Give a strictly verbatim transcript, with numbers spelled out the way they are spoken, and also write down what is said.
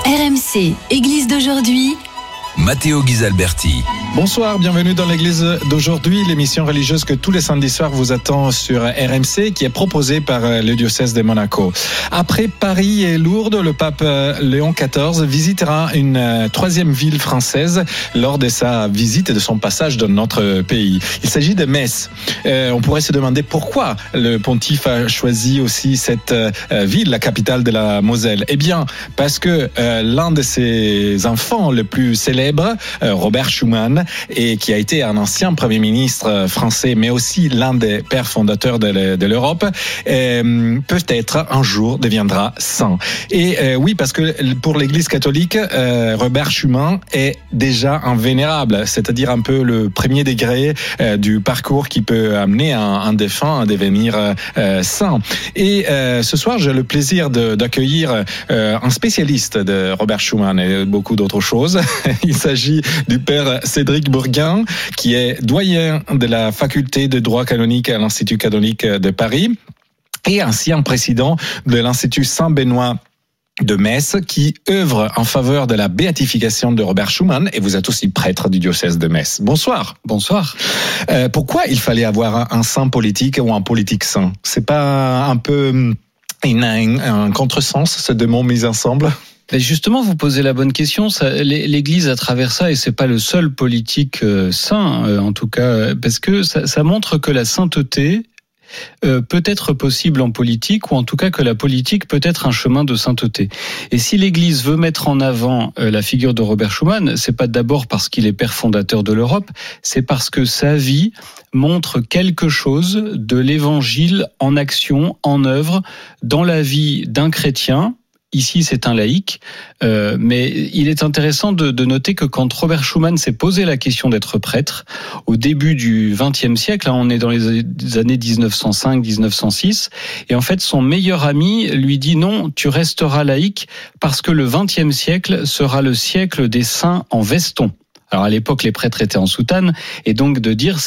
R M C, Église d'aujourd'hui. Matteo Ghisalberti. Bonsoir, bienvenue dans l'église d'aujourd'hui, l'émission religieuse que tous les samedis soirs vous attend sur R M C, qui est proposée par le diocèse de Monaco. Après Paris et Lourdes, le pape Léon quatorze visitera une troisième ville française lors de sa visite et de son passage dans notre pays. Il s'agit de Metz. Euh, on pourrait se demander pourquoi le pontife a choisi aussi cette euh, ville, la capitale de la Moselle. Eh bien, parce que euh, l'un de ses enfants le plus célèbre, Robert Schuman, et qui a été un ancien Premier ministre français, mais aussi l'un des pères fondateurs de l'Europe, euh, peut-être un jour deviendra saint. Et euh, oui, parce que pour l'Église catholique, euh, Robert Schuman est déjà un vénérable, c'est-à-dire un peu le premier degré euh, du parcours qui peut amener un, un défunt à devenir euh, saint. Et euh, ce soir, j'ai le plaisir de, d'accueillir euh, un spécialiste de Robert Schuman et beaucoup d'autres choses. Il s'agit du père Cédric Bourguin, qui est doyen de la faculté de droit canonique à l'Institut catholique de Paris et ancien président de l'Institut Saint-Benoît de Metz, qui œuvre en faveur de la béatification de Robert Schuman, et vous êtes aussi prêtre du diocèse de Metz. Bonsoir. Bonsoir. Euh, pourquoi il fallait avoir un saint politique ou un politique saint ? C'est pas un peu une, un, un contresens, ces deux mots mis ensemble ? Mais justement, vous posez la bonne question. Ça, l'Église à travers ça, et c'est pas le seul politique euh, saint, euh, en tout cas, parce que ça, ça montre que la sainteté euh, peut être possible en politique, ou en tout cas que la politique peut être un chemin de sainteté. Et si l'Église veut mettre en avant euh, la figure de Robert Schuman, c'est pas d'abord parce qu'il est père fondateur de l'Europe, c'est parce que sa vie montre quelque chose de l'Évangile en action, en œuvre, dans la vie d'un chrétien. Ici, c'est un laïc, euh, mais il est intéressant de, de noter que quand Robert Schuman s'est posé la question d'être prêtre, au début du vingtième siècle, hein, on est dans les années dix-neuf cent cinq dix-neuf cent six, et en fait, son meilleur ami lui dit « Non, tu resteras laïc parce que le vingtième siècle sera le siècle des saints en veston ». Alors à l'époque, les prêtres étaient en soutane, et donc de dire